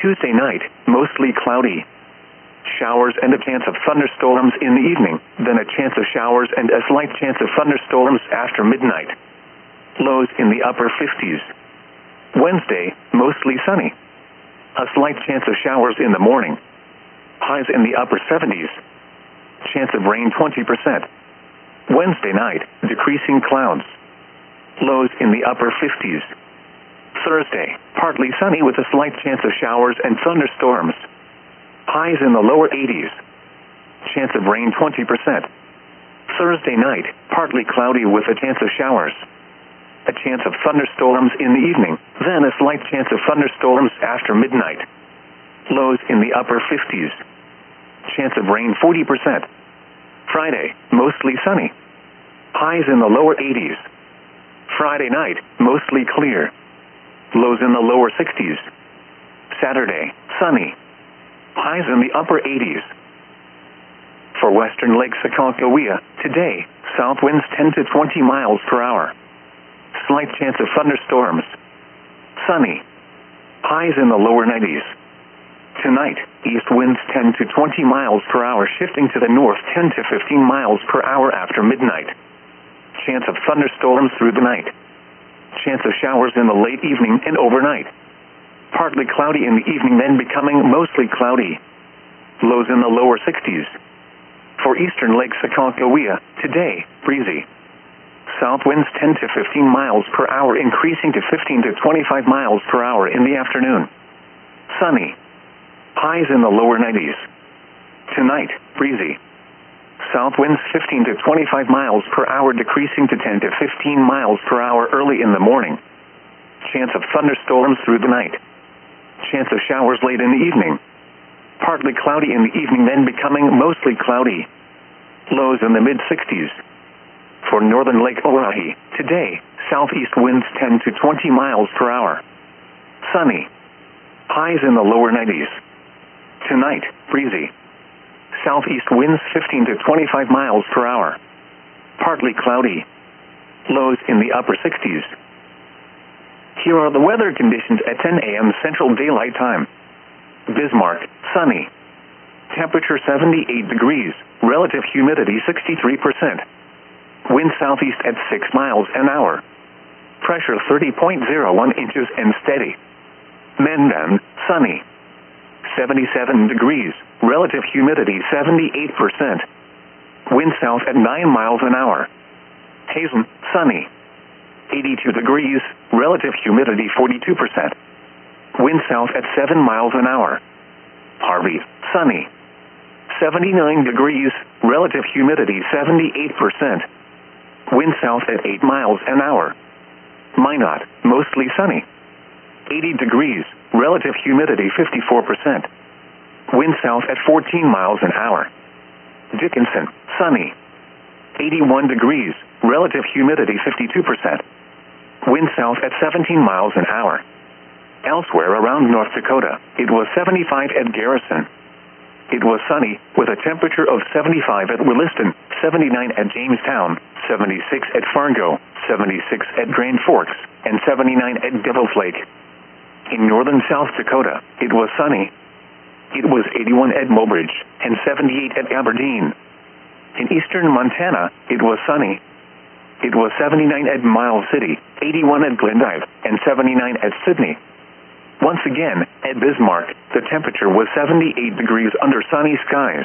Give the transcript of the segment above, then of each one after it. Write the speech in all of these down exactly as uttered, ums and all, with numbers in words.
Tuesday night, mostly cloudy. Showers and a chance of thunderstorms in the evening, then a chance of showers and a slight chance of thunderstorms after midnight. Lows in the upper fifties. Wednesday, mostly sunny. A slight chance of showers in the morning. Highs in the upper seventies. Chance of rain twenty percent. Wednesday night, decreasing clouds. Lows in the upper fifties. Thursday, partly sunny with a slight chance of showers and thunderstorms. Highs in the lower eighties. Chance of rain twenty percent. Thursday night, partly cloudy with a chance of showers. A chance of thunderstorms in the evening, then a slight chance of thunderstorms after midnight. Lows in the upper fifties. Chance of rain forty percent. Friday, mostly sunny. Highs in the lower eighties. Friday night, mostly clear. Lows in the lower sixties. Saturday, sunny. Highs in the upper eighties. For western Lake Sakakawea, today, south winds ten to twenty miles per hour. Slight chance of thunderstorms. Sunny. Highs in the lower nineties. Tonight, east winds ten to twenty miles per hour shifting to the north ten to fifteen miles per hour after midnight. Chance of thunderstorms through the night. Chance of showers in the late evening and overnight. Partly cloudy in the evening, then becoming mostly cloudy. Lows in the lower sixties. For eastern Lake Sakakawea, today, breezy. South winds ten to fifteen miles per hour increasing to fifteen to twenty-five miles per hour in the afternoon. Sunny. Highs in the lower nineties. Tonight, breezy. South winds fifteen to twenty-five miles per hour decreasing to ten to fifteen miles per hour early in the morning. Chance of thunderstorms through the night. Chance of showers late in the evening. Partly cloudy in the evening, then becoming mostly cloudy. Lows in the mid-sixties. For northern Lake Oahe, today, southeast winds ten to twenty miles per hour. Sunny. Highs in the lower nineties. Tonight, breezy. Southeast winds fifteen to twenty-five miles per hour. Partly cloudy. Lows in the upper sixties. Here are the weather conditions at ten a m Central Daylight Time. Bismarck, sunny. Temperature seventy-eight degrees, relative humidity sixty-three percent. Wind southeast at six miles an hour. Pressure thirty point zero one inches and steady. Mendon, sunny. seventy-seven degrees, relative humidity seventy-eight percent. Wind south at nine miles an hour. Hazen, sunny. eighty-two degrees, relative humidity forty-two percent. Wind south at seven miles an hour. Harvey, sunny. seventy-nine degrees, relative humidity seventy-eight percent. Wind south at eight miles an hour. Minot, mostly sunny. eighty degrees, relative humidity fifty-four percent. Wind south at fourteen miles an hour. Dickinson, sunny. eighty-one degrees, relative humidity fifty-two percent. Wind south at seventeen miles an hour. Elsewhere around North Dakota, it was seventy-five at Garrison. It was sunny, with a temperature of seventy-five at Williston, seventy-nine at Jamestown, seventy-six at Fargo, seventy-six at Grand Forks, and seventy-nine at Devil's Lake. In northern South Dakota, it was sunny. It was eighty-one at Mobridge, and seventy-eight at Aberdeen. In eastern Montana, it was sunny. It was seventy-nine at Miles City, eighty-one at Glendive, and seventy-nine at Sydney. Once again, at Bismarck, the temperature was seventy-eight degrees under sunny skies.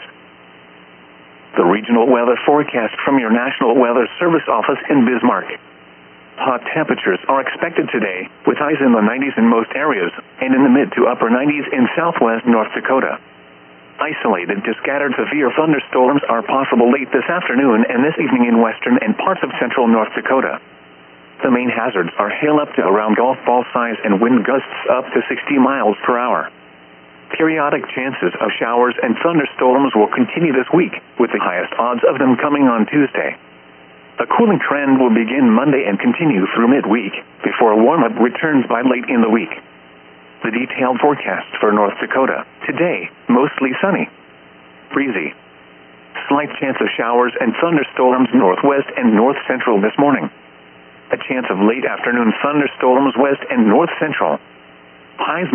The regional weather forecast from your National Weather Service office in Bismarck. Hot temperatures are expected today, with highs in the nineties in most areas, and in the mid to upper nineties in southwest North Dakota. Isolated to scattered severe thunderstorms are possible late this afternoon and this evening in western and parts of central North Dakota. The main hazards are hail up to around golf ball size and wind gusts up to sixty miles per hour. Periodic chances of showers and thunderstorms will continue this week, with the highest odds of them coming on Tuesday. A cooling trend will begin Monday and continue through midweek, before a warm-up returns by late in the week. The detailed forecast for North Dakota. Today, mostly sunny. Breezy. Slight chance of showers and thunderstorms northwest and north-central this morning. A chance of late afternoon thunderstorms west and north-central. Highs